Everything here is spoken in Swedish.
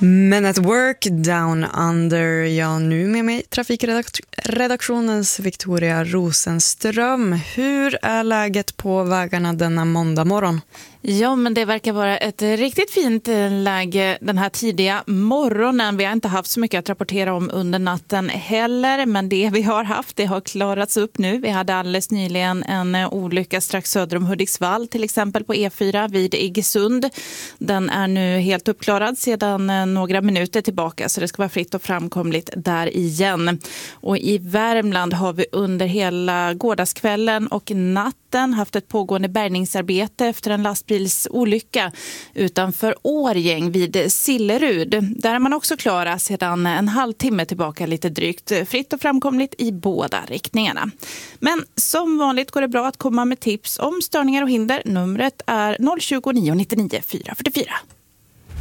Men at work down under, ja, nu med mig trafikredaktionens Victoria Rosenström. Hur är läget på vägarna denna måndag morgon? Ja, men det verkar vara ett riktigt fint läge den här tidiga morgonen. Vi har inte haft så mycket att rapportera om under natten heller, men det vi har haft, det har klarats upp nu. Vi hade alldeles nyligen en olycka strax söder om Hudiksvall, till exempel på E4 vid Iggesund. Den är nu helt uppklarad sedan några minuter tillbaka, så det ska vara fritt och framkomligt där igen. Och i Värmland har vi under hela gårdagskvällen och natten haft ett pågående bärgningsarbete efter en lastbilsolycka utanför Årgäng vid Sillerud. Där är man också klara sedan en halvtimme tillbaka lite drygt, fritt och framkomligt i båda riktningarna. Men som vanligt går det bra att komma med tips om störningar och hinder. Numret är 020 999 444.